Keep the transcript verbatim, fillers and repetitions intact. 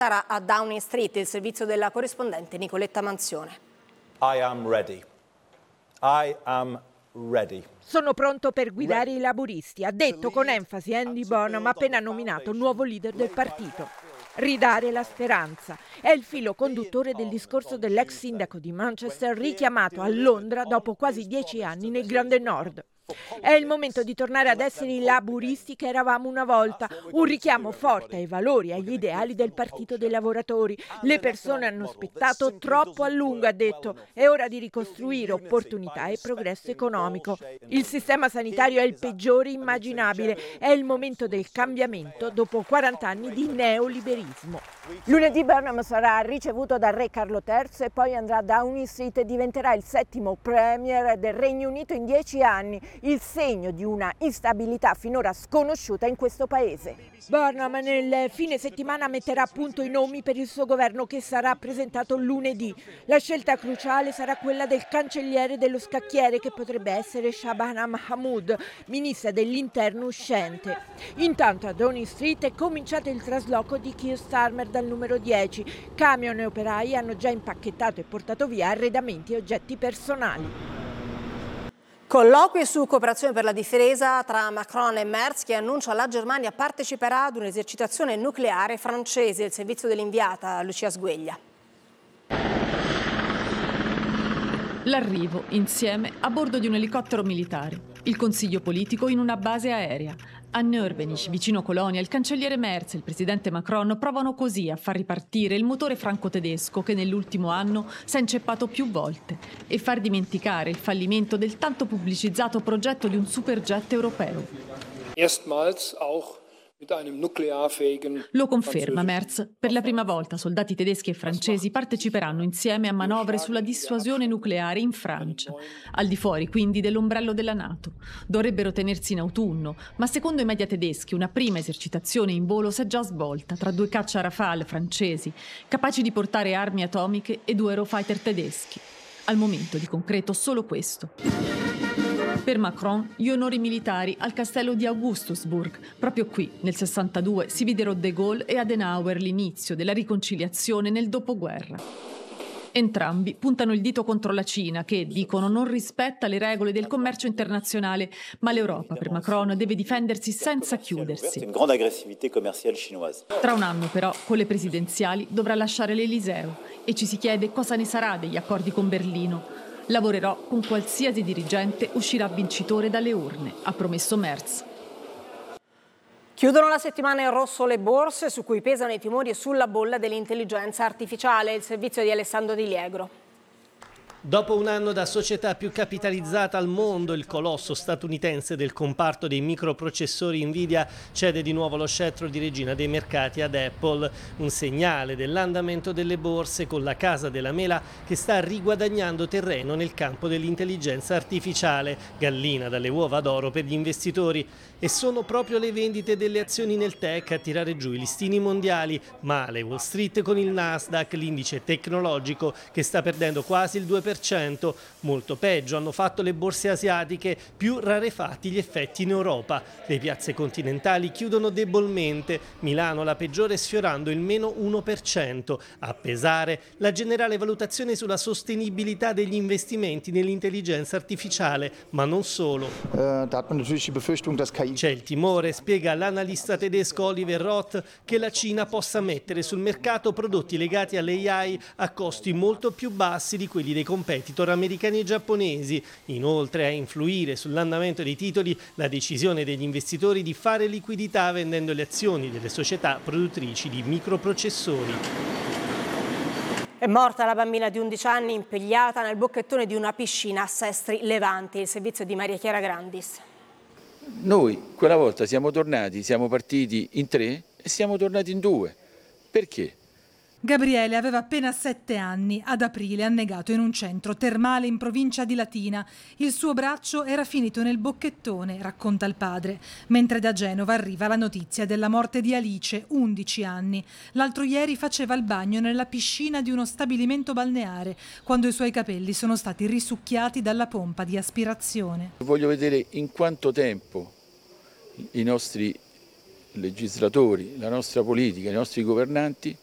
Sarà a Downing Street, il servizio della corrispondente Nicoletta Manzione. I am ready. I am ready. Sono pronto per guidare i laburisti, ha detto con enfasi Andy Burnham, appena nominato nuovo leader del partito. Ridare la speranza è il filo conduttore del discorso dell'ex sindaco di Manchester richiamato a Londra dopo quasi dieci anni nel Grande Nord. È il momento di tornare ad essere i laburisti che eravamo una volta, un richiamo forte ai valori e agli ideali del Partito dei Lavoratori. Le persone hanno aspettato troppo a lungo, ha detto, è ora di ricostruire opportunità e progresso economico. Il sistema sanitario è il peggiore immaginabile, è il momento del cambiamento dopo quaranta anni di neoliberismo. Lunedì Burnham sarà ricevuto dal re Carlo terzo e poi andrà a Downing Street e diventerà il settimo premier del Regno Unito in dieci anni, il segno di una instabilità finora sconosciuta in questo paese. Burnham nel fine settimana metterà a punto i nomi per il suo governo che sarà presentato lunedì. La scelta cruciale sarà quella del cancelliere dello scacchiere, che potrebbe essere Shabana Mahmood, ministra dell'interno uscente. Intanto a Downing Street è cominciato il trasloco di Keir Starmer dal numero dieci. Camion e operai hanno già impacchettato e portato via arredamenti e oggetti personali. Colloqui su cooperazione per la difesa tra Macron e Merz, che annuncia la Germania parteciperà ad un'esercitazione nucleare francese. Il servizio dell'inviata Lucia Sgueglia. L'arrivo insieme a bordo di un elicottero militare, il consiglio politico in una base aerea. A Nörvenich, vicino Colonia, il cancelliere Merz e il presidente Macron provano così a far ripartire il motore franco-tedesco che nell'ultimo anno si è inceppato più volte e far dimenticare il fallimento del tanto pubblicizzato progetto di un superjet europeo. Erstmals auch mit einem nuklearfähigen Lo conferma Merz. Per la prima volta soldati tedeschi e francesi parteciperanno insieme a manovre sulla dissuasione nucleare in Francia, al di fuori quindi dell'ombrello della NATO. Dovrebbero tenersi in autunno, ma secondo i media tedeschi una prima esercitazione in volo si è già svolta tra due caccia Rafale francesi, capaci di portare armi atomiche, e due Eurofighter tedeschi. Al momento di concreto solo questo. Per Macron gli onori militari al castello di Augustusburg. Proprio qui, nel sessantadue, si videro De Gaulle e Adenauer l'inizio della riconciliazione nel dopoguerra. Entrambi puntano il dito contro la Cina che, dicono, non rispetta le regole del commercio internazionale, ma l'Europa, per Macron, deve difendersi senza chiudersi. Tra un anno, però, con le presidenziali dovrà lasciare l'Eliseo e ci si chiede cosa ne sarà degli accordi con Berlino. Lavorerò con qualsiasi dirigente uscirà vincitore dalle urne, ha promesso Merz. Chiudono la settimana in rosso le borse, su cui pesano i timori sulla bolla dell'intelligenza artificiale. Il servizio di Alessandro Di Liegro. Dopo un anno da società più capitalizzata al mondo, il colosso statunitense del comparto dei microprocessori Nvidia cede di nuovo lo scettro di regina dei mercati ad Apple, un segnale dell'andamento delle borse, con la casa della mela che sta riguadagnando terreno nel campo dell'intelligenza artificiale, gallina dalle uova d'oro per gli investitori. E sono proprio le vendite delle azioni nel tech a tirare giù i listini mondiali. Male Wall Street con il Nasdaq, l'indice tecnologico, che sta perdendo quasi il due per cento. Molto peggio hanno fatto le borse asiatiche, più rarefatti gli effetti in Europa. Le piazze continentali chiudono debolmente, Milano la peggiore sfiorando il meno uno per cento. A pesare la generale valutazione sulla sostenibilità degli investimenti nell'intelligenza artificiale, ma non solo. C'è il timore, spiega l'analista tedesco Oliver Roth, che la Cina possa mettere sul mercato prodotti legati all'A I a costi molto più bassi di quelli dei competitor americani e giapponesi. Inoltre a influire sull'andamento dei titoli la decisione degli investitori di fare liquidità vendendo le azioni delle società produttrici di microprocessori. È morta la bambina di undici anni impigliata nel bocchettone di una piscina a Sestri Levante. Il servizio di Maria Chiara Grandis. Noi quella volta siamo tornati, siamo partiti in tre e siamo tornati in due. Perché? Gabriele aveva appena sette anni. Ad aprile, annegato in un centro termale in provincia di Latina. Il suo braccio era finito nel bocchettone, racconta il padre, mentre da Genova arriva la notizia della morte di Alice, undici anni. L'altro ieri faceva il bagno nella piscina di uno stabilimento balneare, quando i suoi capelli sono stati risucchiati dalla pompa di aspirazione. Voglio vedere in quanto tempo i nostri legislatori, la nostra politica, i nostri governanti